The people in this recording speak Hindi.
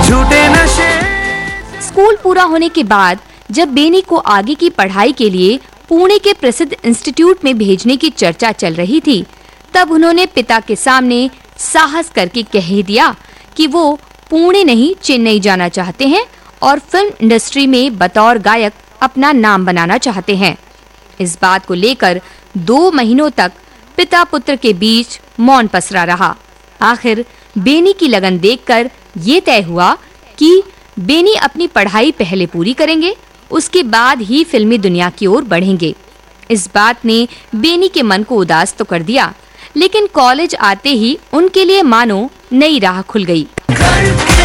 झूठे नशे। स्कूल पूरा होने के बाद जब बेनी को आगे की पढ़ाई के लिए पुणे के प्रसिद्ध इंस्टीट्यूट में भेजने की चर्चा चल रही थी, तब उन्होंने पिता के सामने साहस करके कह दिया कि वो पुणे नहीं चेन्नई जाना चाहते हैं और फिल्म इंडस्ट्री में बतौर गायक अपना नाम बनाना चाहते हैं। इस बात को लेकर 2 महीनों तक पिता पुत्र के बीच मौन पसरा रहा। आखिर बेनी की लगन देखकर ये तय हुआ कि बेनी अपनी पढ़ाई पहले पूरी करेंगे, उसके बाद ही फिल्मी दुनिया की ओर बढ़ेंगे। इस बात ने बेनी के मन को उदास तो कर दिया, लेकिन कॉलेज आते ही उनके लिए मानो नई राह खुल गई।